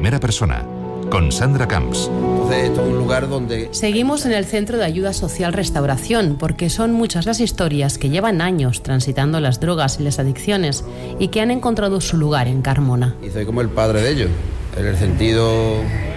primera persona, con Sandra Camps. Entonces, esto es un lugar donde... Seguimos en el Centro de Ayuda Social Restauración, porque son muchas las historias que llevan años transitando las drogas y las adicciones y que han encontrado su lugar en Carmona. Y soy como el padre de ellos, en el sentido...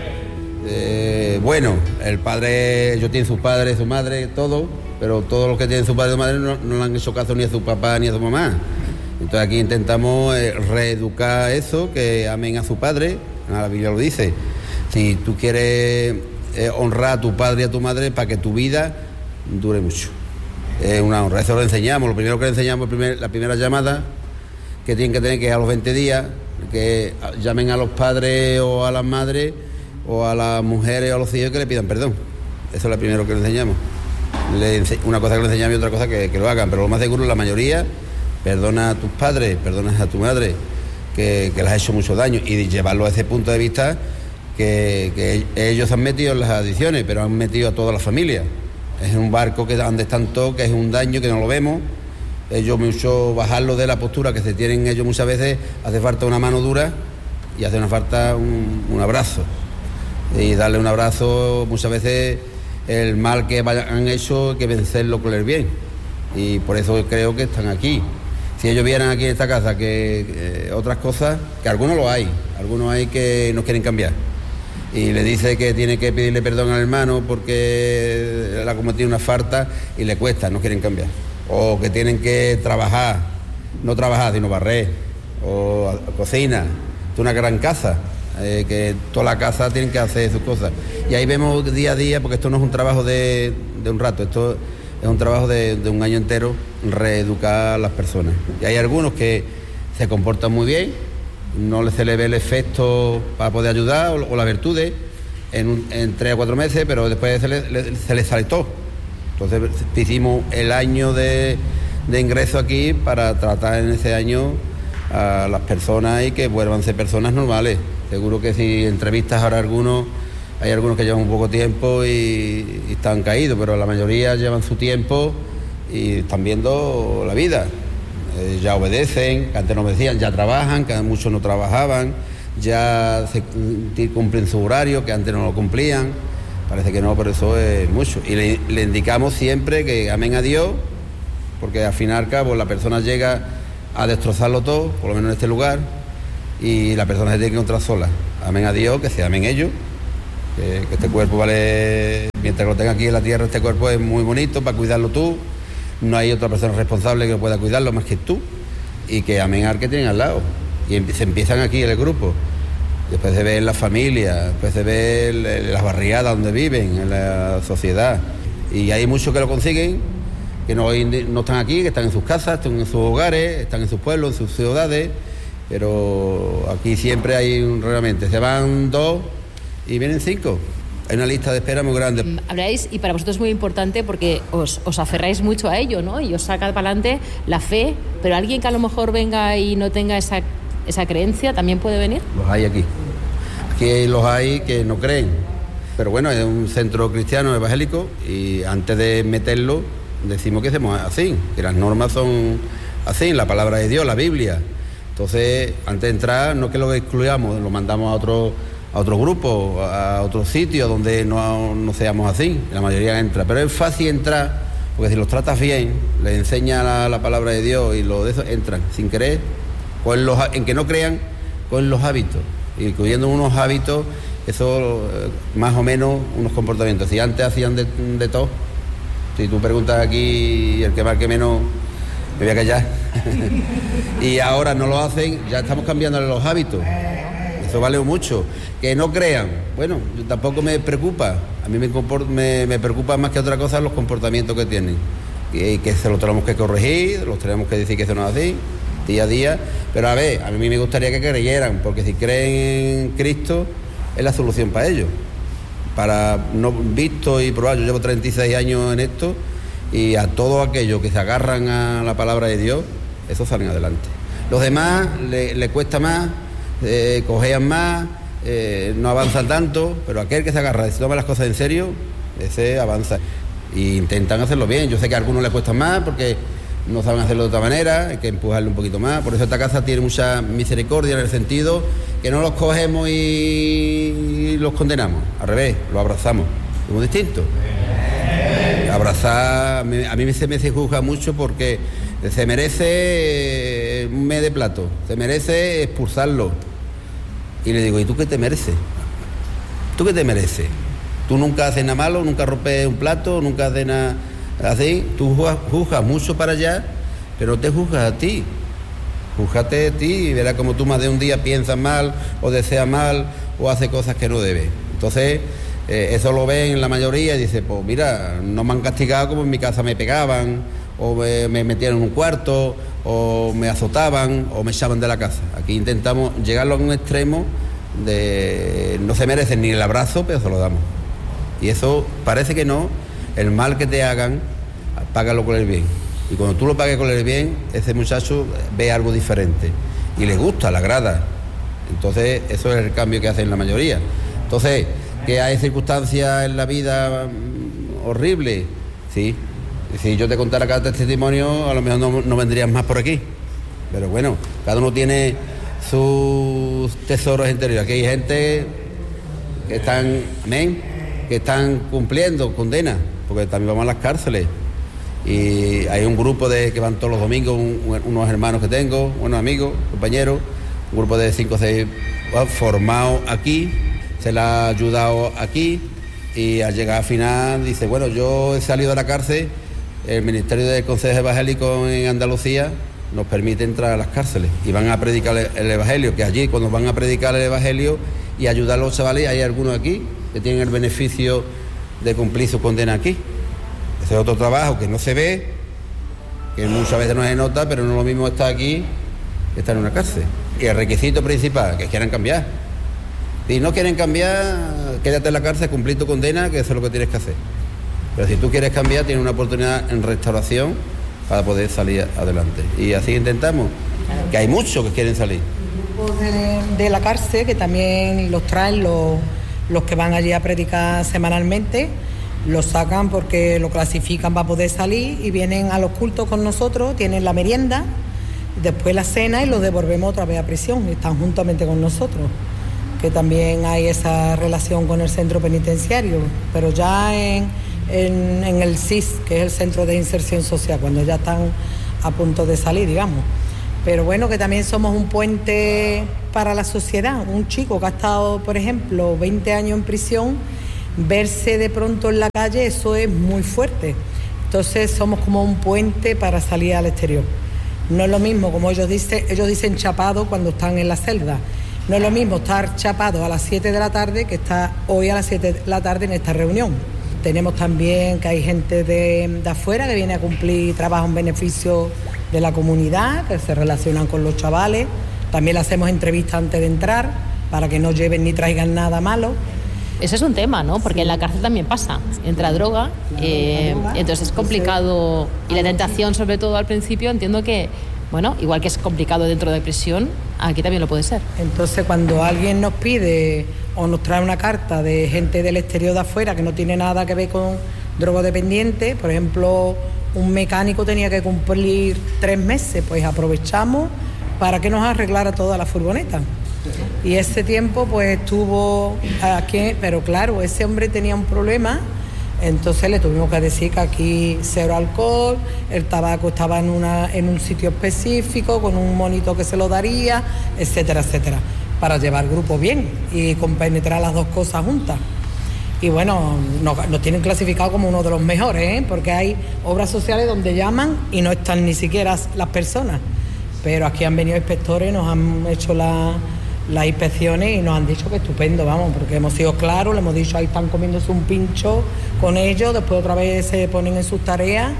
bueno, el padre, ellos tienen su padre, su madre, todo, pero todos los que tienen su padre y su madre no le han hecho caso ni a su papá ni a su mamá. Entonces aquí intentamos reeducar eso, que amen a su padre, la Biblia lo dice. Si tú quieres honrar a tu padre y a tu madre para que tu vida dure mucho. Es una honra, eso lo enseñamos. Lo primero que le enseñamos, la primera llamada que tienen que tener, que es a los 20 días, que llamen a los padres o a las madres o a las mujeres o a los hijos que le pidan perdón. Eso es lo primero que le enseñamos. Una cosa que le enseñamos y otra cosa que lo hagan, pero lo más seguro, la mayoría, perdona a tus padres, perdona a tu madre, que les ha hecho mucho daño, y llevarlo a ese punto de vista que ellos han metido en las adicciones, pero han metido a toda la familia. Es un barco donde están todos, que es un daño que no lo vemos. Ellos mucho bajarlo de la postura que se tienen ellos muchas veces, hace falta una mano dura y hace falta un abrazo. Y darle un abrazo, muchas veces el mal que han hecho hay que vencerlo con el bien. Y por eso creo que están aquí. Si ellos vieran aquí en esta casa que otras cosas, que algunos hay que no quieren cambiar. Y le dice que tiene que pedirle perdón al hermano porque él ha cometido una falta y le cuesta, no quieren cambiar. O que tienen que trabajar, no trabajar, sino barrer, o cocina. Es una gran casa, que toda la casa tienen que hacer sus cosas. Y ahí vemos día a día, porque esto no es un trabajo de un rato, esto es un trabajo de un año entero, reeducar a las personas. Y hay algunos que se comportan muy bien, no se le ve el efecto para poder ayudar o las virtudes en 3 o 4 meses, pero después se les sale todo. Entonces hicimos el año de ingreso aquí para tratar en ese año a las personas y que vuelvan a ser personas normales. Seguro que si entrevistas ahora hay algunos que llevan un poco tiempo y están caídos, pero la mayoría llevan su tiempo y están viendo la vida. Ya obedecen, que antes no obedecían, ya trabajan, que muchos no trabajaban, ya cumplen su horario, que antes no lo cumplían. Parece que no, pero eso es mucho. Y le indicamos siempre que amen a Dios, porque al fin y al cabo la persona llega a destrozarlo todo, por lo menos en este lugar, y la persona se tiene que encontrar sola. Amen a Dios, que se amen ellos, que este cuerpo vale, mientras lo tenga aquí en la tierra, este cuerpo es muy bonito para cuidarlo tú. No hay otra persona responsable que pueda cuidarlo más que tú, y que amen al que tienen al lado. Y se empiezan aquí en el grupo, después se ve en la familia, después se ve en las barriadas donde viven, en la sociedad. Y hay muchos que lo consiguen, que no están aquí, que están en sus casas, están en sus hogares, están en sus pueblos, en sus ciudades, pero aquí siempre hay realmente, se van 2 y vienen 5. Hay una lista de espera muy grande. Habláis, y para vosotros es muy importante porque os aferráis mucho a ello, ¿no? Y os saca para adelante la fe, pero alguien que a lo mejor venga y no tenga esa creencia, ¿también puede venir? Los hay aquí. Aquí los hay que no creen. Pero bueno, es un centro cristiano evangélico y antes de meterlo decimos que hacemos así, que las normas son así, la palabra de Dios, la Biblia. Entonces, antes de entrar, no que lo excluyamos, lo mandamos a otro grupo, a otro sitio donde no seamos así. La mayoría entra, pero es fácil entrar, porque si los tratas bien, les enseñas la palabra de Dios y lo de eso, entran sin querer, en que no crean, con los hábitos, incluyendo unos hábitos, eso más o menos unos comportamientos. Si antes hacían de todo, si tú preguntas aquí, el que más que menos, me voy a callar, y ahora no lo hacen, ya estamos cambiándole los hábitos. Eso vale mucho. Que no crean, bueno, tampoco me preocupa. A mí me preocupa más que otra cosa los comportamientos que tienen. Y que se los tenemos que corregir, los tenemos que decir que eso no es así, día a día. Pero a ver, a mí me gustaría que creyeran, porque si creen en Cristo, es la solución para ellos. Para no visto y probado, yo llevo 36 años en esto, y a todos aquellos que se agarran a la palabra de Dios, esos salen adelante. Los demás le cuesta más, cojean más, no avanzan tanto, pero aquel que se agarra y se toma las cosas en serio, ese avanza. E intentan hacerlo bien. Yo sé que a algunos les cuesta más porque no saben hacerlo de otra manera, hay que empujarle un poquito más. Por eso esta casa tiene mucha misericordia, en el sentido que no los cogemos y los condenamos, al revés, los abrazamos, es muy distinto. Abrazar, a mí se me juzga mucho porque se merece un mes de plato, se merece expulsarlo. Y le digo, ¿y tú qué te mereces? ¿Tú qué te mereces? Tú nunca haces nada malo, nunca rompes un plato, nunca haces nada así. Tú juzgas mucho para allá, pero no te juzgas a ti. Júzgate a ti y verás como tú más de un día piensas mal o deseas mal o haces cosas que no debes. Entonces, eso lo ven la mayoría y dice, pues mira, no me han castigado como en mi casa me pegaban o me metían en un cuarto o me azotaban o me echaban de la casa. Aquí intentamos llegarlo a un extremo de no se merecen ni el abrazo, pero se lo damos. Y eso parece que no, el mal que te hagan, págalo con el bien. Y cuando tú lo pagues con el bien, ese muchacho ve algo diferente y le gusta, le agrada. Entonces, eso es el cambio que hacen la mayoría. Entonces, que hay circunstancias en la vida horribles, sí. Si yo te contara cada testimonio, a lo mejor no vendrías más por aquí. Pero bueno, cada uno tiene sus tesoros interiores. Aquí hay gente que están, amén, que están cumpliendo condena, porque también vamos a las cárceles. Y hay un grupo que van todos los domingos, unos hermanos que tengo, unos amigos, compañeros, un grupo de 5 o 6 formados aquí, se les ha ayudado aquí y al llegar al final dice, bueno, yo he salido de la cárcel, el Ministerio del Consejo Evangélico en Andalucía nos permite entrar a las cárceles y van a predicar el Evangelio, que allí cuando van a predicar el Evangelio y ayudar a los chavales, hay algunos aquí que tienen el beneficio de cumplir su condena aquí. Ese es otro trabajo que no se ve, que muchas veces no se nota, pero no es lo mismo estar aquí que estar en una cárcel. Y el requisito principal, que quieran cambiar. Si no quieren cambiar, quédate en la cárcel, cumplir tu condena, que eso es lo que tienes que hacer. Pero si tú quieres cambiar, tienes una oportunidad en restauración para poder salir adelante. Y así intentamos, que hay muchos que quieren salir. Grupos de la cárcel, que también los traen los que van allí a predicar semanalmente, los sacan porque lo clasifican para poder salir y vienen a los cultos con nosotros, tienen la merienda, después la cena y los devolvemos otra vez a prisión y están juntamente con nosotros. Que también hay esa relación con el centro penitenciario, pero ya en el CIS, que es el Centro de Inserción Social, cuando ya están a punto de salir, digamos. Pero bueno, que también somos un puente para la sociedad. Un chico que ha estado, por ejemplo, 20 años en prisión, verse de pronto en la calle, eso es muy fuerte. Entonces somos como un puente para salir al exterior. No es lo mismo, como ellos dicen chapado cuando están en la celda. No es lo mismo estar chapado a las 7 de la tarde que estar hoy a las 7 de la tarde en esta reunión. Tenemos también que hay gente de afuera que viene a cumplir trabajo en beneficio de la comunidad, que se relacionan con los chavales. También le hacemos entrevistas antes de entrar para que no lleven ni traigan nada malo. Ese es un tema, ¿no? Porque en la cárcel también pasa, entra droga, entonces es complicado. Y la tentación, sobre todo al principio, entiendo que, bueno, igual que es complicado dentro de prisión, aquí también lo puede ser. Entonces, cuando alguien nos pide o nos trae una carta de gente del exterior de afuera que no tiene nada que ver con drogodependientes, por ejemplo, un mecánico tenía que cumplir 3 meses, pues aprovechamos para que nos arreglara toda la furgoneta. Y ese tiempo pues estuvo aquí, pero claro, ese hombre tenía un problema, entonces le tuvimos que decir que aquí 0 alcohol, el tabaco estaba en un sitio específico, con un monito que se lo daría, etcétera, etcétera, para llevar el grupo bien y compenetrar las dos cosas juntas. Y bueno, nos tienen clasificado como uno de los mejores, porque hay obras sociales donde llaman y no están ni siquiera las personas. Pero aquí han venido inspectores, nos han hecho las inspecciones y nos han dicho que estupendo, vamos, porque hemos sido claros, le hemos dicho ahí están comiéndose un pincho con ellos, después otra vez se ponen en sus tareas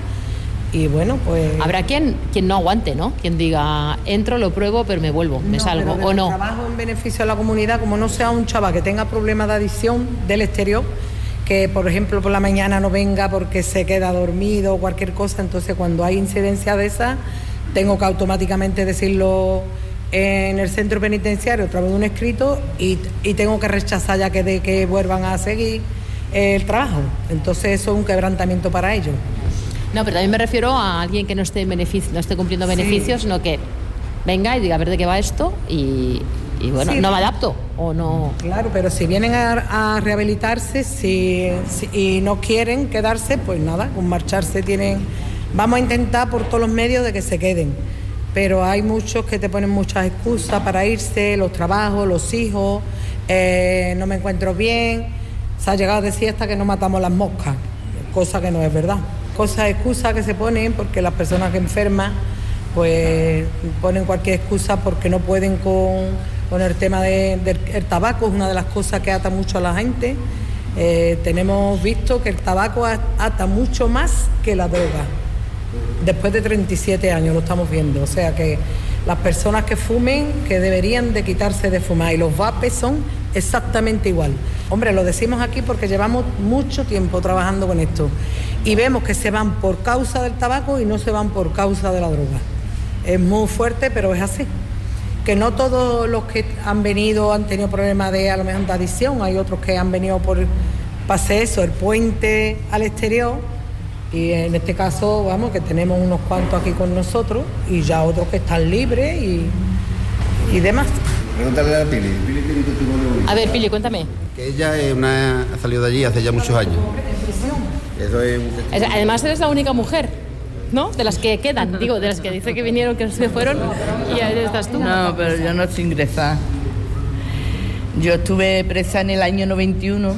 y bueno, pues... Habrá quien no aguante, ¿no? Quien diga, entro, lo pruebo, pero me vuelvo, me salgo, pero o no. Trabajo en beneficio de la comunidad, como no sea un chaval que tenga problemas de adicción del exterior, que por ejemplo por la mañana no venga porque se queda dormido o cualquier cosa, entonces cuando hay incidencia de esa, tengo que automáticamente decirlo en el centro penitenciario a través de un escrito y tengo que rechazar ya que vuelvan a seguir el trabajo. Entonces eso es un quebrantamiento para ellos. No, pero también me refiero a alguien que no esté cumpliendo beneficios, sino que venga y diga a ver de qué va esto y y bueno, Sí. no me adapto o no. Claro, pero si vienen a rehabilitarse y no quieren quedarse, pues nada, con marcharse vamos a intentar por todos los medios de que se queden. Pero hay muchos que te ponen muchas excusas para irse, los trabajos, los hijos, no me encuentro bien. Se ha llegado a decir hasta que no matamos las moscas, cosa que no es verdad. Excusas que se ponen porque las personas que enferman pues ponen cualquier excusa porque no pueden con el tema del tabaco, es una de las cosas que ata mucho a la gente. Tenemos visto que el tabaco ata mucho más que la droga. Después de 37 años lo estamos viendo, o sea que las personas que fumen, que deberían de quitarse de fumar, y los vapes son exactamente igual. Hombre, lo decimos aquí porque llevamos mucho tiempo trabajando con esto y vemos que se van por causa del tabaco y no se van por causa de la droga. Es muy fuerte, pero es así. Que no todos los que han venido han tenido problemas a lo mejor de adicción, hay otros que han venido por pase eso, el puente al exterior. Y en este caso, vamos, que tenemos unos cuantos aquí con nosotros y ya otros que están libres y demás. Pregúntale a Pili. Pili tiene testimonio. A ver, Pili, cuéntame. Que ella ha salido de allí hace ya muchos años. Eso es Además eres la única mujer, ¿no? De las que quedan, digo, de las que dice que vinieron, que se fueron, y ahí estás tú. No, pero yo no estoy ingresada. Yo estuve presa en el año 91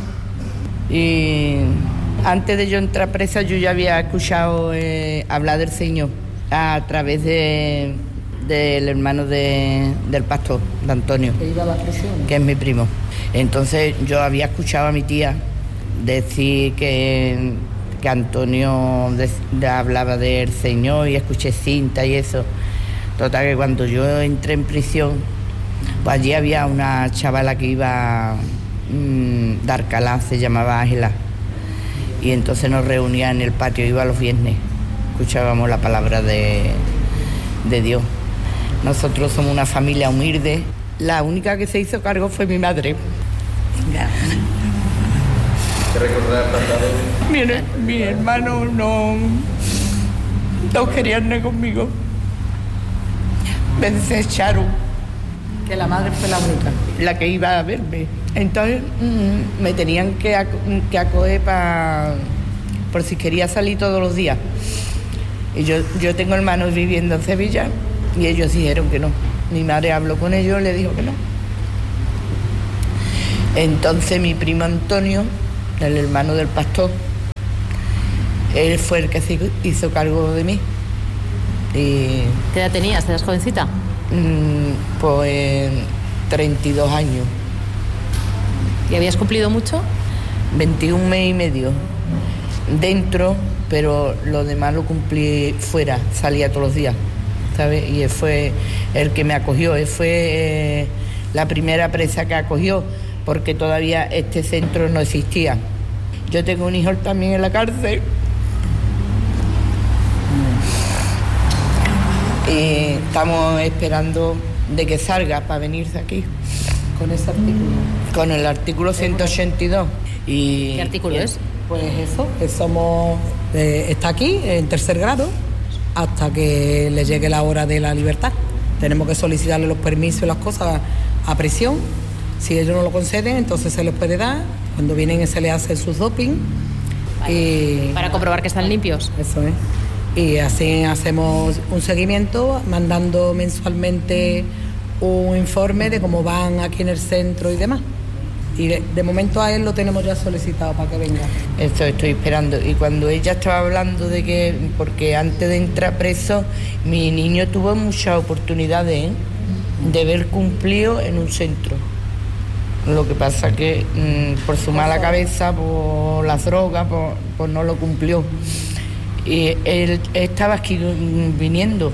y antes de yo entrar presa yo ya había escuchado hablar del Señor a través del hermano del pastor, de Antonio, Que iba a la prisión. que es mi primo. Entonces yo había escuchado a mi tía decir que Antonio hablaba del Señor y escuché cinta y eso. Total, que cuando yo entré en prisión, pues allí había una chavala que iba de Alcalá, se llamaba Ángela. Y entonces nos reunían en el patio, iba los viernes, escuchábamos la palabra de Dios. Nosotros somos una familia humilde. La única que se hizo cargo fue mi madre. ¿Te recordar pasado? Mi hermano no querían nada conmigo. Me desecharon. Que la madre fue la única. La que iba a verme. Entonces me tenían que acoger por si quería salir todos los días. Y yo tengo hermanos viviendo en Sevilla y ellos dijeron que no. Mi madre habló con ellos y le dijo que no. Entonces mi primo Antonio, el hermano del pastor, él fue el que se hizo cargo de mí. Y, ¿Qué edad tenías? ¿Eras jovencita? pues 32 años. ¿Y habías cumplido mucho? 21 meses y medio dentro, pero lo demás lo cumplí fuera, salía todos los días, ¿sabes? Y él fue el que me acogió, él fue la primera presa que acogió, porque todavía este centro no existía. Yo tengo un hijo también en la cárcel. Y estamos esperando de que salga para venirse aquí. Con ese artículo. Con el artículo 182. ¿Qué artículo es? Pues eso, que somos, está aquí en tercer grado hasta que le llegue la hora de la libertad. Tenemos que solicitarle los permisos y las cosas a prisión. Si ellos no lo conceden, entonces se les puede dar. Cuando vienen se les hace sus doping. Para comprobar que están limpios. Eso es. Y así hacemos un seguimiento, mandando mensualmente un informe de cómo van aquí en el centro y demás. Y de momento a él lo tenemos ya solicitado para que venga. Eso estoy esperando. Y cuando ella estaba hablando de que, porque antes de entrar preso, mi niño tuvo muchas oportunidades de haber cumplido en un centro. Lo que pasa que por su mala cabeza, por las drogas, pues no lo cumplió. Y él estaba aquí viniendo.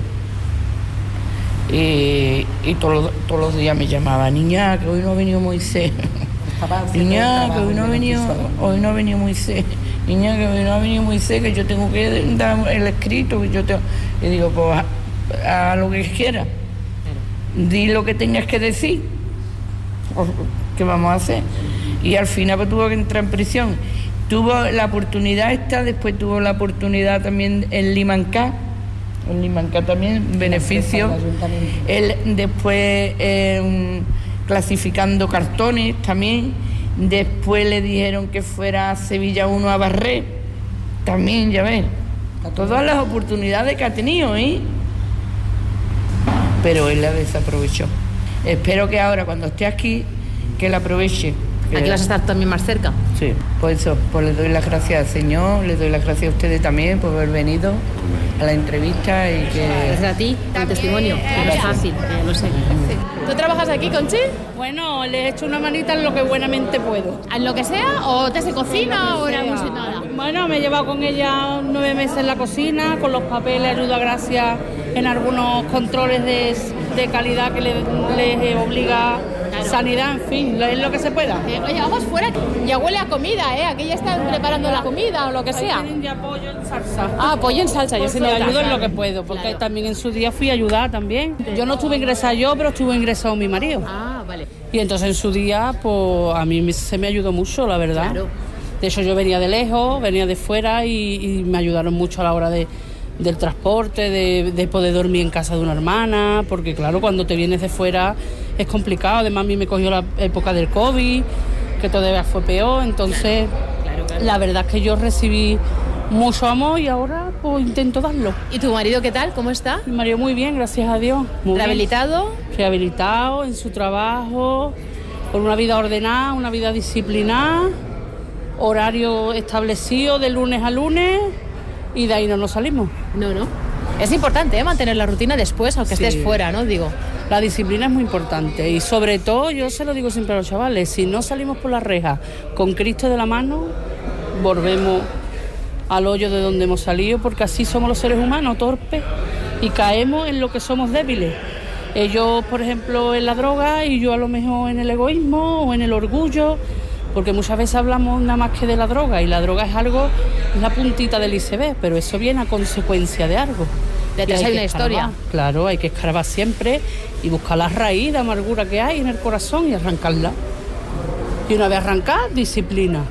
Y todos los días me llamaba, niña, que hoy no ha venido Moisés. Niña, que hoy no ha venido Moisés. Niña, que hoy no ha venido Moisés, que yo tengo que dar el escrito. Y digo, pues a lo que quieras. Di lo que tengas que decir. ¿Qué vamos a hacer? Y al final pues tuvo que entrar en prisión. Tuvo la oportunidad después tuvo la oportunidad también en Limancá. En Limancá también, beneficio. Él después clasificando cartones también. Después le dijeron que fuera a Sevilla 1 a barrer, también, ya ves, todas las oportunidades que ha tenido, pero él la desaprovechó. Espero que ahora, cuando esté aquí, que la aproveche. Aquí vas a estar también más cerca. Sí, pues eso, pues le doy las gracias al Señor, le doy las gracias a ustedes también por haber venido a la entrevista y que... Gracias a ti, por el testimonio, que no es fácil, que lo sé. ¿Tú trabajas aquí, Conchi? Bueno, le he hecho una manita en lo que buenamente puedo. ¿En lo que sea? ¿O te hace cocina o era nada? Bueno, me he llevado con ella 9 meses en la cocina, con los papeles, ayuda gracias en algunos controles de calidad que les obliga... Claro. Sanidad, en fin, es lo que se pueda. Oye, vamos fuera, ya huele a comida, Aquí ya están preparando la comida o lo que sea. Tienen ya pollo en salsa. Ah, pollo en salsa, yo sí lo ayudo en lo que puedo, porque claro, también en su día fui a ayudar también. Yo no estuve ingresada yo, pero estuvo ingresado mi marido. Ah, vale. Y entonces en su día, pues a mí se me ayudó mucho, la verdad. Claro. De hecho, yo venía de lejos, venía de fuera y me ayudaron mucho a la hora del transporte, de poder dormir en casa de una hermana, porque claro, cuando te vienes de fuera es complicado. Además a mí me cogió la época del COVID, que todavía fue peor, entonces claro. La verdad es que yo recibí mucho amor y ahora pues intento darlo. ¿Y tu marido qué tal? ¿Cómo está? Mi marido muy bien, gracias a Dios. ¿Rehabilitado? Bien. Rehabilitado en su trabajo, con una vida ordenada, una vida disciplinada, horario establecido de lunes a lunes, y de ahí no nos salimos. No. Es importante mantener la rutina después, aunque estés fuera, ¿no? Digo. La disciplina es muy importante y sobre todo, yo se lo digo siempre a los chavales, si no salimos por la reja con Cristo de la mano, volvemos al hoyo de donde hemos salido, porque así somos los seres humanos, torpes, y caemos en lo que somos débiles. Ellos, por ejemplo, en la droga y yo a lo mejor en el egoísmo o en el orgullo, porque muchas veces hablamos nada más que de la droga, y la droga es la puntita del iceberg, pero eso viene a consecuencia de algo. Detrás hay una historia. Claro, hay que escarbar siempre y buscar la raíz de amargura que hay en el corazón y arrancarla. Y una vez arrancada, disciplina,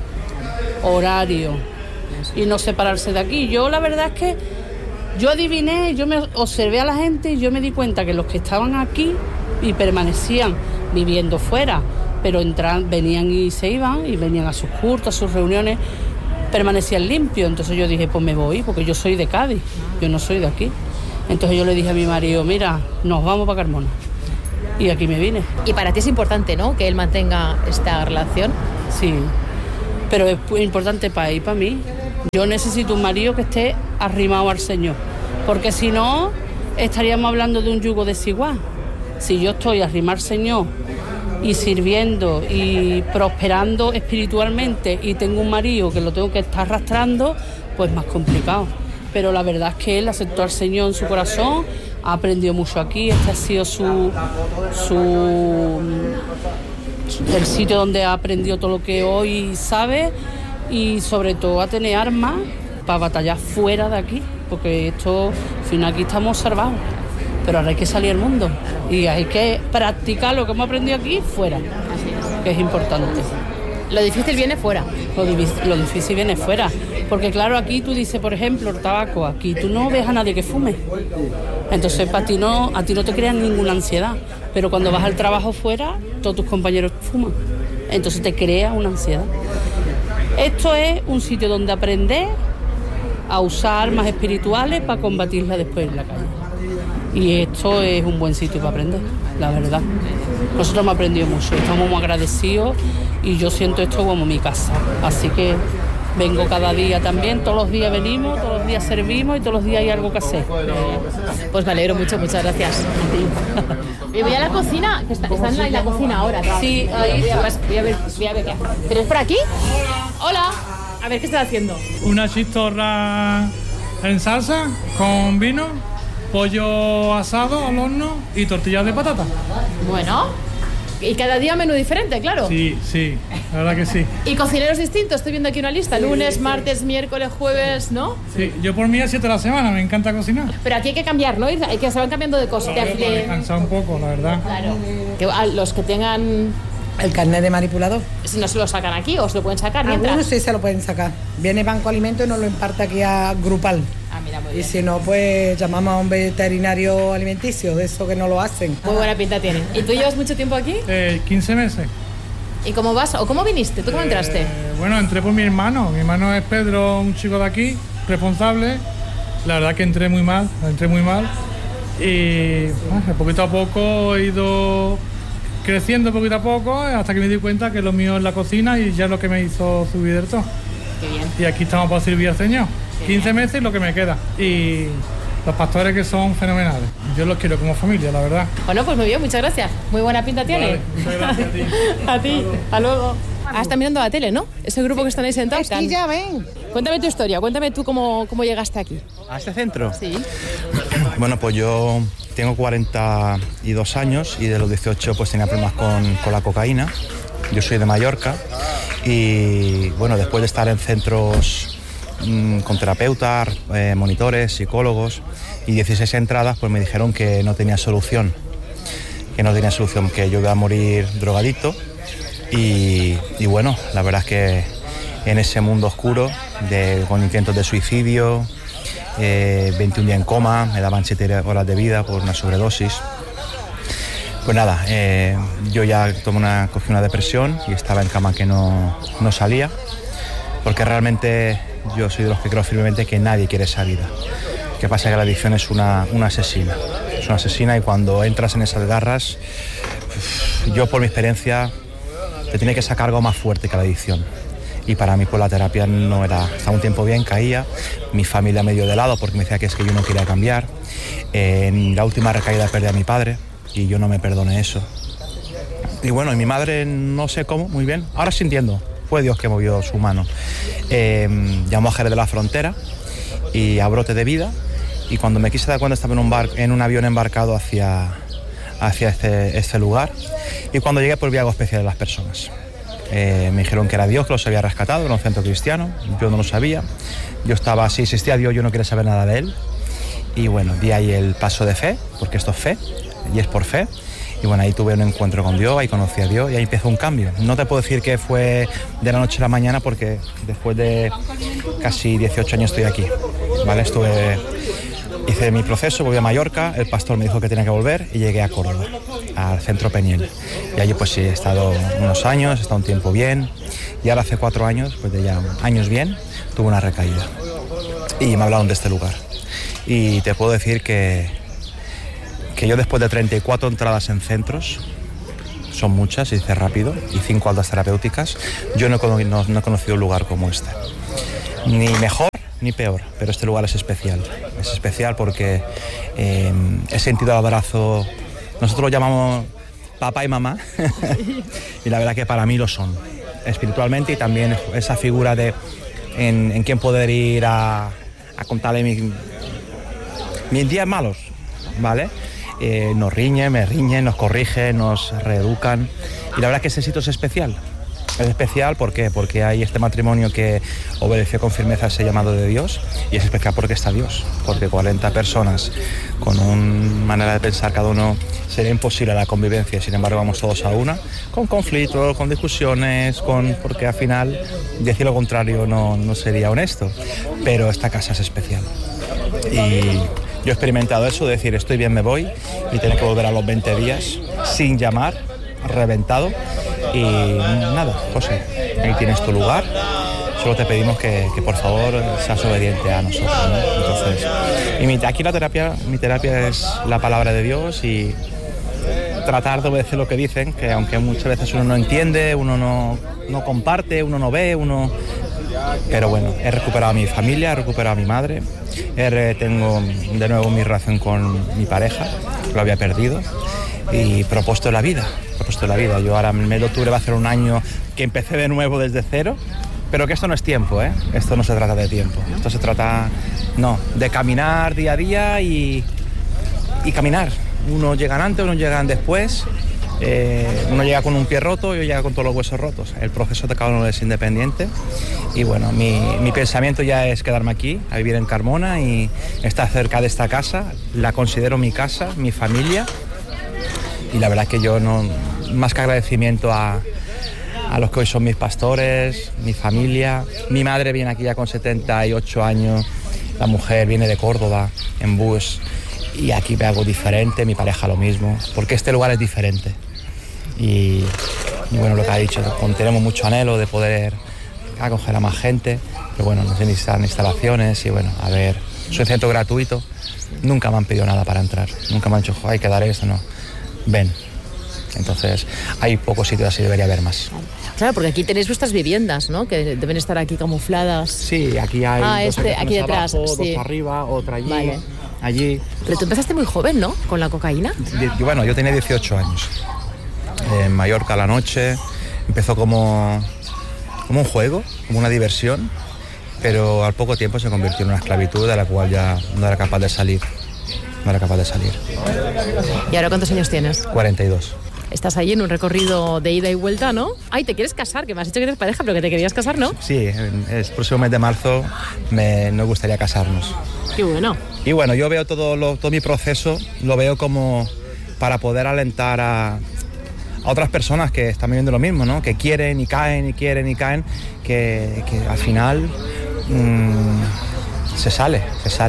horario y no separarse de aquí. Yo la verdad es que yo adiviné, yo me observé a la gente y yo me di cuenta que los que estaban aquí y permanecían viviendo fuera, pero venían y se iban y venían a sus cultos, a sus reuniones, permanecían limpios. Entonces yo dije, pues me voy, porque yo soy de Cádiz, yo no soy de aquí. Entonces yo le dije a mi marido, mira, nos vamos para Carmona. Y aquí me vine. Y para ti es importante, ¿no?, que él mantenga esta relación. Sí, pero es muy importante para él y para mí. Yo necesito un marido que esté arrimado al Señor, porque si no, estaríamos hablando de un yugo desigual. Si yo estoy arrimado al Señor y sirviendo y prosperando espiritualmente y tengo un marido que lo tengo que estar arrastrando, pues más complicado. Pero la verdad es que él aceptó al Señor en su corazón, ha aprendido mucho aquí, este ha sido el sitio donde ha aprendido todo lo que hoy sabe, y sobre todo a tener armas para batallar fuera de aquí, porque esto, al final aquí estamos salvados, pero ahora hay que salir al mundo y hay que practicar lo que hemos aprendido aquí fuera, que es importante. Lo difícil viene fuera. Lo difícil viene fuera, porque claro, aquí tú dices, por ejemplo, el tabaco, aquí tú no ves a nadie que fume, entonces a ti no te crean ninguna ansiedad, pero cuando vas al trabajo fuera, todos tus compañeros fuman, entonces te crea una ansiedad. Esto es un sitio donde aprender a usar armas espirituales para combatirla después en la calle, y esto es un buen sitio para aprender, la verdad. Nosotros hemos aprendido mucho, estamos muy agradecidos y yo siento esto como mi casa, así que vengo cada día también, todos los días venimos, todos los días servimos y todos los días hay algo que hacer. Pues me alegro mucho, muchas gracias. Voy a la cocina, que están en la cocina ahora. Sí, ahí pues voy a ver qué hace. ¿Pero es por aquí? Hola, a ver qué estás haciendo. Una chistorra en salsa con vino, pollo asado al horno y tortillas de patata. Bueno, y cada día menú diferente, claro. Sí, la verdad que sí. ¿Y cocineros distintos? Estoy viendo aquí una lista, lunes, martes, miércoles, jueves, ¿no? Sí, yo por mí a 7 de la semana, me encanta cocinar. Pero aquí hay que cambiar, ¿no? Hay que se van cambiando de cosas. Claro, para descansar un poco, la verdad. Claro. Que a los que tengan el carnet de manipulador, si no se lo sacan aquí o se lo pueden sacar mientras. Algunos sí se lo pueden sacar. Viene Banco Alimentos y nos lo imparte aquí a Grupal. Y si no, pues llamamos a un veterinario alimenticio, de eso que no lo hacen. Muy buena pinta tiene. ¿Y tú llevas mucho tiempo aquí? 15 meses. ¿Y cómo vas? ¿O cómo viniste? ¿Tú cómo entraste? Bueno, entré por mi hermano. Mi hermano es Pedro, un chico de aquí, responsable. La verdad que entré muy mal. Y poquito a poco he ido creciendo poquito a poco hasta que me di cuenta que lo mío es la cocina y ya es lo que me hizo subir del todo. Qué bien. Y aquí estamos para servir al Señor. 15 meses y lo que me queda. Y los pastores que son fenomenales. Yo los quiero como familia, la verdad. Bueno, pues muy bien, muchas gracias. Muy buena pinta tiene. Vale, muchas gracias a ti. A ti, hasta luego. Ah, está mirando la tele, ¿no? Ese grupo que están ahí sentados. Aquí ya ven. Cuéntame tu historia, cuéntame tú cómo llegaste aquí. ¿A este centro? Sí. Bueno, pues yo tengo 42 años y de los 18 pues tenía problemas con la cocaína. Yo soy de Mallorca y bueno, después de estar en centros con terapeutas, monitores, psicólogos y 16 entradas, pues me dijeron que no tenía solución, que yo iba a morir drogadicto y bueno, la verdad es que en ese mundo oscuro, con intentos de suicidio, 21 días en coma, me daban 7 horas de vida por una sobredosis. Pues nada, yo ya cogí una depresión y estaba en cama que no salía, porque realmente yo soy de los que creo firmemente que nadie quiere esa vida. Lo que pasa es que la adicción es una asesina. Es una asesina y cuando entras en esas garras, yo por mi experiencia, te tiene que sacar algo más fuerte que la adicción. Y para mí pues la terapia no era, estaba un tiempo bien, caía, mi familia me dio de lado porque me decía que es que yo no quería cambiar. En la última recaída perdí a mi padre y yo no me perdoné eso. Y bueno, y mi madre no sé cómo, muy bien, ahora sí entiendo, fue Dios que movió su mano. Llamó a Jerez de la Frontera y a Brote de Vida y cuando me quise dar cuenta estaba en un avión embarcado hacia este lugar y cuando llegué pues vi algo especial en las personas. Me dijeron que era Dios que los había rescatado, era un centro cristiano, yo no lo sabía. Yo estaba así, existía Dios, yo no quería saber nada de él. Y bueno, di ahí el paso de fe, porque esto es fe, y es por fe. Y bueno, ahí tuve un encuentro con Dios, ahí conocí a Dios y ahí empezó un cambio. No te puedo decir que fue de la noche a la mañana porque después de casi 18 años estoy aquí, ¿vale? Hice mi proceso, volví a Mallorca, el pastor me dijo que tenía que volver y llegué a Córdoba, al centro Peñel. Y allí pues sí, he estado unos años, he estado un tiempo bien y ahora hace 4 años, pues de ya años bien, tuve una recaída. Y me hablaron de este lugar. Y te puedo decir que yo después de 34 entradas en centros, son muchas, se dice rápido, y 5 altas terapéuticas, yo no he conocido un lugar como este. Ni mejor ni peor, pero este lugar es especial. Es especial porque he sentido el abrazo, nosotros lo llamamos papá y mamá, y la verdad que para mí lo son, espiritualmente y también esa figura de en quien poder ir a contarle mis días malos, ¿vale? Nos riñen, me riñen, nos corrigen, nos reeducan y la verdad que ese sitio es especial. Es especial ¿por qué? Porque hay este matrimonio que obedeció con firmeza ese llamado de Dios y es especial porque está Dios, porque 40 personas con una manera de pensar cada uno sería imposible la convivencia, sin embargo vamos todos a una, con conflictos, con discusiones, porque al final decir lo contrario no sería honesto, pero esta casa es especial y yo he experimentado eso de decir estoy bien, me voy y tener que volver a los 20 días sin llamar, reventado. Y nada, José, ahí tienes tu lugar, solo te pedimos que por favor seas obediente a nosotros, ¿no? Entonces, aquí mi terapia es la palabra de Dios y tratar de obedecer lo que dicen, que aunque muchas veces uno no entiende, uno no comparte, uno no ve, pero bueno, he recuperado a mi familia, he recuperado a mi madre, tengo de nuevo mi relación con mi pareja, lo había perdido, y propuesto la vida. Yo ahora en el mes de octubre va a ser un año que empecé de nuevo desde cero, pero que esto no es tiempo, ¿eh? Esto no se trata de tiempo, esto se trata, de caminar día a día y caminar. Uno llega antes, uno llega después, uno llega con un pie roto y otro llega con todos los huesos rotos. El proceso de cada uno es independiente y bueno, mi pensamiento ya es quedarme aquí, a vivir en Carmona y estar cerca de esta casa, la considero mi casa, mi familia. Y la verdad que yo más que agradecimiento a los que hoy son mis pastores, mi familia. Mi madre viene aquí ya con 78 años la mujer viene de Córdoba en bus y aquí ve algo diferente, mi pareja lo mismo, porque este lugar es diferente. Y bueno, lo que ha dicho, tenemos mucho anhelo de poder acoger a más gente, pero bueno, no se necesitan instalaciones y bueno, a ver, es un centro gratuito, nunca me han pedido nada para entrar, nunca me han dicho, hay que dar esto, no, ven. Entonces, hay pocos sitios así, debería haber más. Claro, porque aquí tenéis vuestras viviendas, ¿no? Que deben estar aquí camufladas. Sí, aquí hay dos aquí detrás, abajo, sí. dos arriba, otra allí, vale. Allí. Pero tú empezaste muy joven, ¿no? Con la cocaína. Bueno, yo tenía 18 años. En Mallorca a la noche, empezó como un juego, como una diversión, pero al poco tiempo se convirtió en una esclavitud de la cual ya no era capaz de salir. ¿Y ahora cuántos años tienes? 42. Estás ahí en un recorrido de ida y vuelta, ¿no? Ay, te quieres casar, que me has dicho que eres pareja, pero que te querías casar, ¿no? Sí, el próximo mes de marzo nos gustaría casarnos. Qué bueno. Y bueno, yo veo todo mi proceso, lo veo como para poder alentar a otras personas que están viviendo lo mismo, ¿no? Que quieren y caen y quieren y caen, que al final se sale.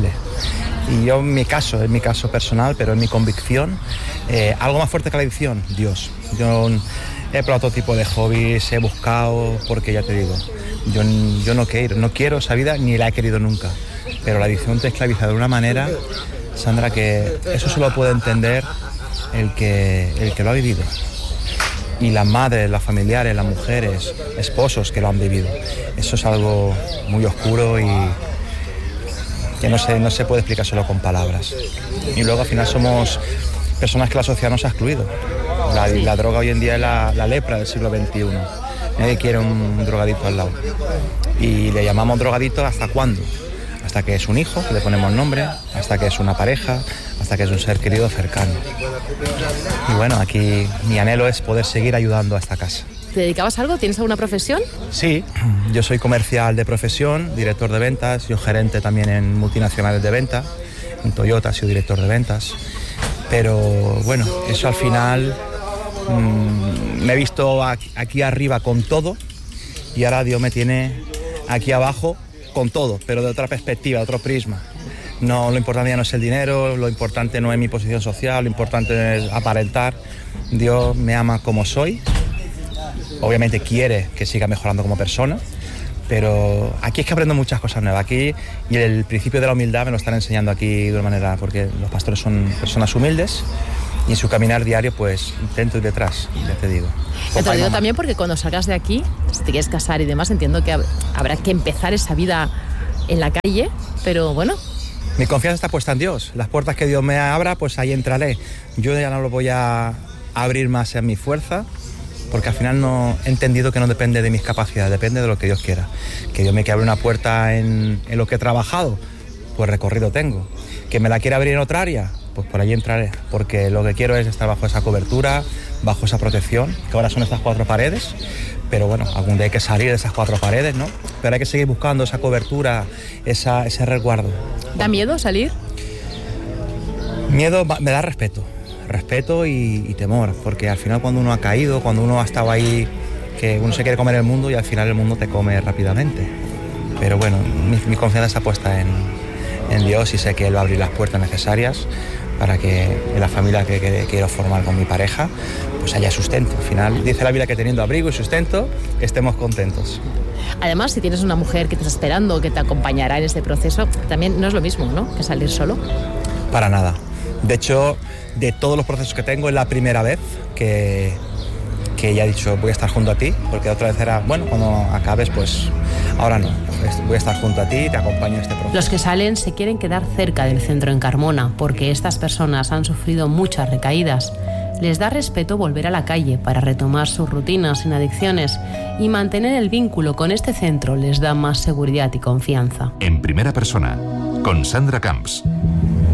Y yo en mi caso personal, pero en mi convicción, algo más fuerte que la adicción, Dios. Yo he probado todo tipo de hobbies, he buscado, porque ya te digo, yo no quiero esa vida ni la he querido nunca. Pero la adicción te esclaviza de una manera, Sandra, que eso solo puede entender el que lo ha vivido. Y las madres, las familiares, las mujeres, esposos que lo han vivido. Eso es algo muy oscuro y que no se puede explicar solo con palabras. Y luego al final somos personas que la sociedad nos ha excluido. La droga hoy en día es la lepra del siglo XXI. Nadie quiere un drogadito al lado. Y le llamamos drogadito ¿hasta cuándo? Hasta que es un hijo, que le ponemos nombre, hasta que es una pareja, hasta que es un ser querido cercano. Y bueno, aquí mi anhelo es poder seguir ayudando a esta casa. ¿Te dedicabas a algo? ¿Tienes alguna profesión? Sí, yo soy comercial de profesión, director de ventas, yo gerente también en multinacionales de venta, en Toyota he sido director de ventas, pero bueno, eso al final me he visto aquí arriba con todo y ahora Dios me tiene aquí abajo con todo, pero de otra perspectiva, de otro prisma. No, lo importante ya no es el dinero, lo importante no es mi posición social, lo importante es aparentar. Dios me ama como soy. Obviamente quiere que siga mejorando como persona, pero aquí es que aprendo muchas cosas nuevas. Aquí, y el principio de la humildad me lo están enseñando aquí de una manera, porque los pastores son personas humildes y en su caminar diario pues intento ir detrás, ya te digo. Te lo digo también porque cuando salgas de aquí, si te quieres casar y demás, entiendo que habrá que empezar esa vida en la calle, pero bueno. Mi confianza está puesta en Dios. Las puertas que Dios me abra, pues ahí entraré. Yo ya no lo voy a abrir más en mi fuerza, porque al final no he entendido que no depende de mis capacidades, depende de lo que Dios quiera. Que Dios me quiera abrir una puerta en lo que he trabajado, pues recorrido tengo. Que me la quiera abrir en otra área, pues por allí entraré, porque lo que quiero es estar bajo esa cobertura, bajo esa protección, que ahora son estas 4 paredes, pero bueno, algún día hay que salir de esas 4 paredes, ¿no? Pero hay que seguir buscando esa cobertura, ese resguardo. ¿Da miedo salir? Miedo me da respeto y temor, porque al final cuando uno ha caído, cuando uno ha estado ahí, que uno se quiere comer el mundo y al final el mundo te come rápidamente. Pero bueno, mi confianza está puesta en Dios y sé que Él va a abrir las puertas necesarias para que en la familia que quiero formar con mi pareja pues haya sustento. Al final dice la Biblia que teniendo abrigo y sustento estemos contentos. Además, si tienes una mujer que te está esperando, que te acompañará en este proceso, también no es lo mismo, ¿no?, que salir solo. Para nada. De hecho, de todos los procesos que tengo, es la primera vez que ya he dicho voy a estar junto a ti, porque otra vez era, bueno, cuando acabes, pues ahora no, voy a estar junto a ti y te acompaño en este proceso. Los que salen se quieren quedar cerca del centro en Carmona, porque estas personas han sufrido muchas recaídas. Les da respeto volver a la calle para retomar sus rutinas sin adicciones, y mantener el vínculo con este centro les da más seguridad y confianza. En primera persona, con Sandra Camps.